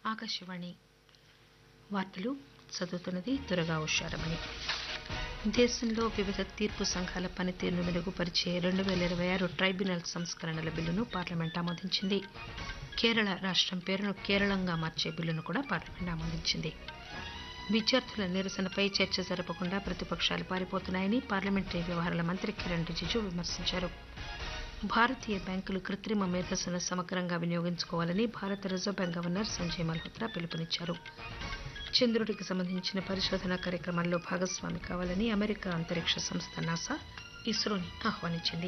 ఆకాశవాణి వార్తలు చదువుతున్నది దుర్గా ఉషారమణి. దేశంలో వివిధ తీర్పు సంఘాల పనితీరును మెరుగుపరిచే 2026 ట్రైబ్యునల్ సంస్కరణల బిల్లును పార్లమెంట్ ఆమోదించింది. కేరళ రాష్టం పేరును కేరళంగా మార్చే బిల్లును కూడా పార్లమెంట్ ఆమోదించింది. విద్యార్థుల నిరసనపై చర్చ జరపకుండా ప్రతిపక్షాలు పారిపోతున్నాయని పార్లమెంటరీ వ్యవహారాల మంత్రి కిరణ్ రిజిజు విమర్శించారు. భారతీయ బ్యాంకులు కృత్రిమ మేధస్సును సమగ్రంగా వినియోగించుకోవాలని భారత reserve bank governor Sanjay Malhotra పిలుపునిచ్చారు. చంద్రుడికి సంబంధించిన పరిశోధనా కార్యక్రమాల్లో భాగస్వామి కావాలని అమెరికా అంతరిక్ష సంస్థ నాసా ఇస్రోని ఆహ్వానించింది.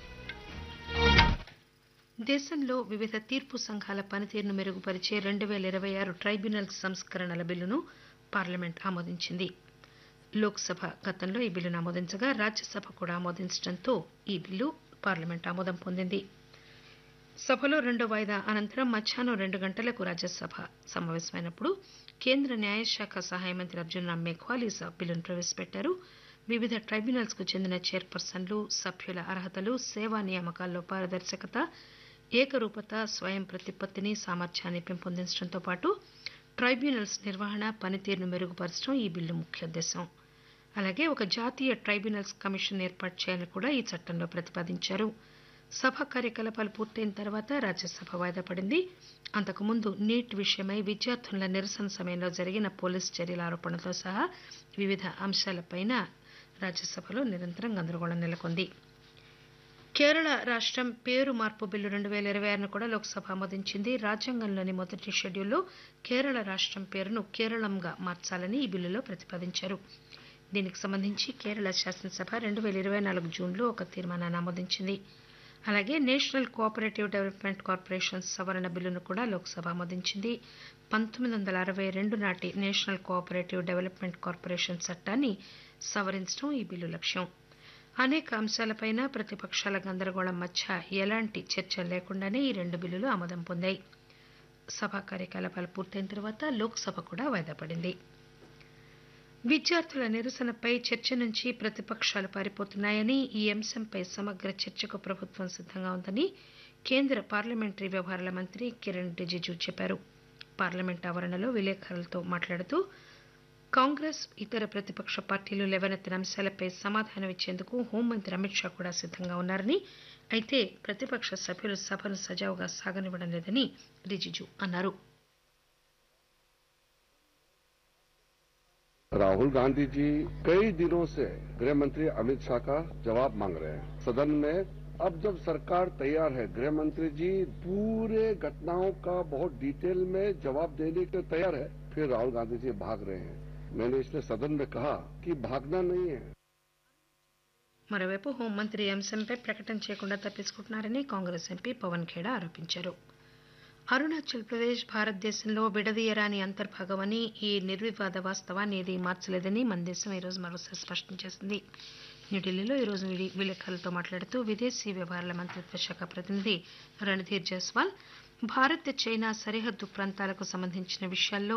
దేశంలో వివిధ తీర్పు సంఘాల పనితీరును మెరుగుపరిచే 2026 ట్రైబ్యునల్ సంస్కరణల బిల్లును పార్లమెంట్ ఆమోదించింది. లోక్సభ గతంలో ఈ బిల్లును ఆమోదించగా రాజ్యసభ కూడా ఆమోదించడంతో ఈ బిల్లు పార్లమెంట్ ఆమోదం పొందింది. సభలో రెండో వాయిదా అనంతరం మధ్యాహ్నం 2 గంటలకు రాజ్యసభ సమావేశమైనప్పుడు కేంద్ర న్యాయశాఖ సహాయ మంత్రి అర్జున్ రామ్ మేఘ్వాల్ ఈ బిల్లును ప్రవేశపెట్టారు. వివిధ ట్రైబ్యునల్స్ కు చెందిన చైర్పర్సన్లు, సభ్యుల అర్హతలు, సేవా నియామకాల్లో పారదర్శకత, ఏకరూపత, స్వయం ప్రతిపత్తిని, సామర్థ్యాన్ని పెంపొందించడంతో పాటు ట్రైబ్యునల్స్ నిర్వహణ పనితీరును మెరుగుపరచడం ఈ బిల్లు ముఖ్య ఉద్దేశం. అలాగే ఒక జాతీయ ట్రైబ్యునల్స్ కమిషన్ ఏర్పాటు చేయాలని కూడా ఈ చట్టంలో ప్రతిపాదించారు. సభ కార్యకలాపాలు పూర్తయిన తర్వాత రాజ్యసభ వాయిదా పడింది. అంతకుముందు నీట్ విషయమై విద్యార్థుల నిరసన సమయంలో జరిగిన పోలీసు చర్యల ఆరోపణలతో సహా వివిధ అంశాలపై రాజ్యసభలో నిరంతరం గందరగోళం నెలకొంది. కేరళ రాష్టం పేరు మార్పు బిల్లు 2026ను కూడా లోక్సభ ఆమోదించింది. రాజ్యాంగంలోని మొదటి షెడ్యూల్లో కేరళ రాష్టం పేరును కేరళంగా మార్చాలని ఈ బిల్లులో ప్రతిపాదించారు. దీనికి సంబంధించి కేరళ శాసనసభ 2024 జూన్లో ఒక తీర్మానాన్ని ఆమోదించింది. అలాగే నేషనల్ కోఆపరేటివ్ డెవలప్మెంట్ కార్పొరేషన్ సవరణ బిల్లును కూడా లోక్సభ ఆమోదించింది. 1962 నాటి నేషనల్ కోఆపరేటివ్ డెవలప్మెంట్ కార్పొరేషన్ చట్టాన్ని సవరించడం ఈ బిల్లు లక్ష్యం. అనేక అంశాలపై ప్రతిపక్షాల గందరగోళం మధ్య ఎలాంటి చర్చ లేకుండానే ఈ రెండు బిల్లులు ఆమోదం పొందాయి. సభా కార్యకలాపాలు పూర్తయిన తర్వాత లోక్సభ కూడా వాయిదా పడింది. విద్యార్థుల నిరసనపై చర్చ నుంచి ప్రతిపక్షాలు పారిపోతున్నాయని, ఈ అంశంపై సమగ్ర చర్చకు ప్రభుత్వం సిద్దంగా ఉందని కేంద్ర పార్లమెంటరీ వ్యవహారాల మంత్రి కిరణ్ రిజిజు చెప్పారు. పార్లమెంట్ ఆవరణలో విలేకరులతో మాట్లాడుతూ కాంగ్రెస్, ఇతర ప్రతిపక్ష పార్టీలు లేవనెత్తిన అంశాలపై సమాధానం ఇచ్చేందుకు హోంమంత్రి అమిత్ షా కూడా సిద్దంగా ఉన్నారని, అయితే ప్రతిపక్ష సభ్యులు సభను సజావుగా సాగనివ్వడం లేదని రిజిజు అన్నారు. राहुल गांधी जी कई दिनों से गृह मंत्री अमित शाह का जवाब मांग रहे हैं सदन में. अब जब सरकार तैयार है, गृह मंत्री जी पूरे घटनाओं का बहुत डिटेल में जवाब देने के तैयार है, फिर राहुल गांधी जी भाग रहे हैं. मैंने इसलिए सदन में कहा कि भागना नहीं है. మరోవైపు హోంమంత్రి అంశంపై ప్రకటన చేయకుండా తప్పించుకుంటున్నారని కాంగ్రెస్ ఎంపీ పవన్ ఖేడా ఆరోపించారు. అరుణాచల్ ప్రదేశ్ భారతదేశంలో విడదీయరాని అంతర్భాగమని, ఈ నిర్వివాద వాస్తవాన్ని ఏదీ మార్చలేదని మన దేశం ఈరోజు మరోసారి స్పష్టం చేసింది. న్యూఢిల్లీలో ఈరోజు విలేకరులతో మాట్లాడుతూ విదేశీ వ్యవహారాల మంత్రిత్వ శాఖ ప్రతినిధి రణధీర్ జైస్వాల్ భారత్ చైనా సరిహద్దు ప్రాంతాలకు సంబంధించిన విషయాల్లో